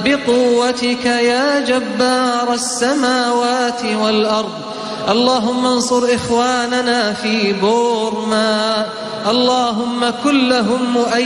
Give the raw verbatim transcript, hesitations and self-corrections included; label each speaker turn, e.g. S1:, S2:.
S1: بقوتك يا جبار السماوات والأرض. اللهم انصر إخواننا في بورما، اللهم كن لهم مؤيدا